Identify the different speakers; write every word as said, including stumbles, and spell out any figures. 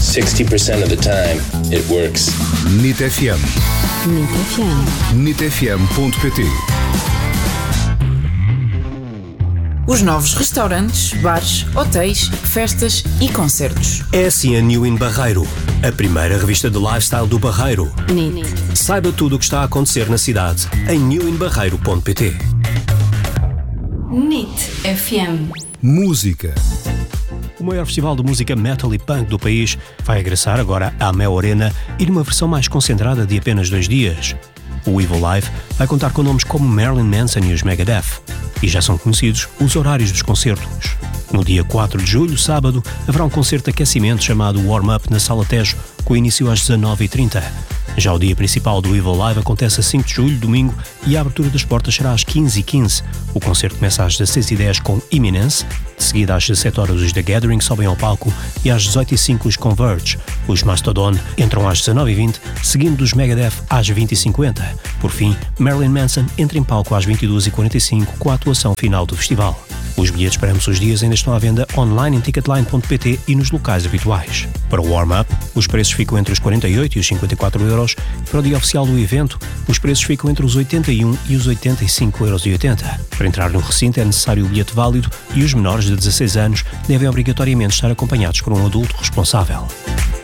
Speaker 1: sixty percent of the time, it works.
Speaker 2: N I T F M.
Speaker 3: N I T F M.
Speaker 2: N I T F M ponto pt.
Speaker 4: Os novos restaurantes, bares, hotéis, festas e concertos.
Speaker 5: É assim a New in Barreiro, a primeira revista de lifestyle do Barreiro.
Speaker 3: N I T.
Speaker 5: Saiba tudo o que está a acontecer na cidade em new in barreiro ponto pt.
Speaker 3: N I T F M.
Speaker 2: Música.
Speaker 5: O maior festival de música metal e punk do país vai regressar agora à Mel Arena e numa versão mais concentrada de apenas dois dias. O Evil Live vai contar com nomes como Marilyn Manson e os Megadeth. E já são conhecidos os horários dos concertos. No dia quatro de julho, sábado, haverá um concerto de aquecimento chamado Warm Up na Sala Tejo, com início às dezanove e trinta. Já o dia principal do Evil Live acontece a cinco de julho, domingo, e a abertura das portas será às quinze e quinze. O concerto começa às dezasseis e dez com Imminence, de seguida às dezessete horas os The Gathering sobem ao palco e às dezoito e cinco os Converge. Os Mastodon entram às dezanove e vinte, seguindo dos Megadeth às vinte e cinquenta. Por fim, Marilyn Manson entra em palco às vinte e duas e quarenta e cinco com a atuação final do festival. Os bilhetes para ambos os dias ainda estão à venda online em ticketline ponto pt e nos locais habituais. Para o warm-up, os preços ficam entre os quarenta e oito e os cinquenta e quatro euros. Para o dia oficial do evento, os preços ficam entre os oitenta e um e os oitenta e cinco euros e oitenta. Para entrar no recinto é necessário o bilhete válido e os menores de dezasseis anos devem obrigatoriamente estar acompanhados por um adulto responsável.